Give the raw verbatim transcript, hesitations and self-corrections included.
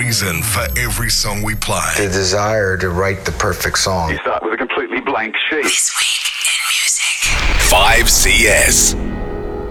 reason for every song we play. The desire to write the perfect song. You start with a completely blank sheet. This week in music. five C S.